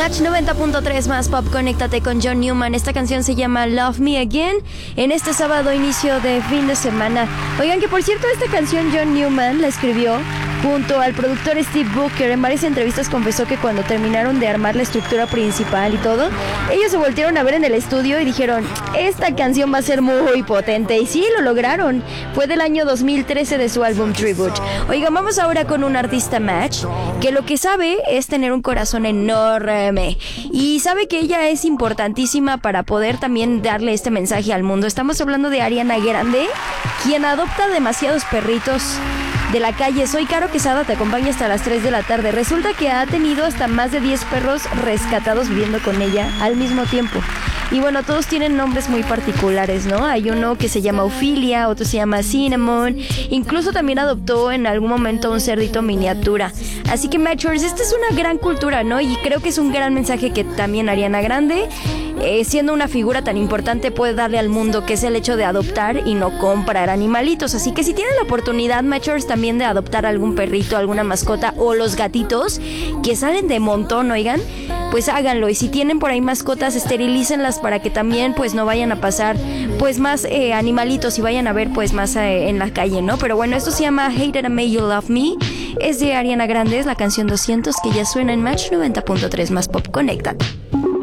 Match 90.3 más pop, conéctate con John Newman. Esta canción se llama Love Me Again. En este sábado, inicio de fin de semana. Oigan, que por cierto, esta canción John Newman la escribió junto al productor Steve Booker. En varias entrevistas confesó que cuando terminaron de armar la estructura principal y todo, ellos se voltearon a ver en el estudio y dijeron, esta canción va a ser muy potente. Y sí, lo lograron. Fue del año 2013 de su álbum Tribute. Oigan, vamos ahora con un artista Match que lo que sabe es tener un corazón enorme y sabe que ella es importantísima para poder también darle este mensaje al mundo. Estamos hablando de Ariana Grande, quien adopta demasiados perritos de la calle. Soy Caro Quesada, te acompaño hasta las 3 de la tarde. Resulta que ha tenido hasta más de 10 perros rescatados viviendo con ella al mismo tiempo. Y bueno, todos tienen nombres muy particulares, ¿no? Hay uno que se llama Ophelia, otro se llama Cinnamon. Incluso también adoptó en algún momento un cerdito miniatura. Así que Matchers, esta es una gran cultura, ¿no? Y creo que es un gran mensaje que también Ariana Grande, siendo una figura tan importante, puede darle al mundo, que es el hecho de adoptar y no comprar animalitos. Así que si tienen la oportunidad, Matchers, también de adoptar algún perrito, alguna mascota o los gatitos que salen de montón, oigan, pues háganlo. Y si tienen por ahí mascotas, esterilícenlas para que también pues no vayan a pasar pues más animalitos y vayan a ver pues más en la calle, ¿no? Pero bueno, esto se llama Hated and May You Love Me. Es de Ariana Grande, es la canción 200 que ya suena en Match 90.3 más pop. Conéctate.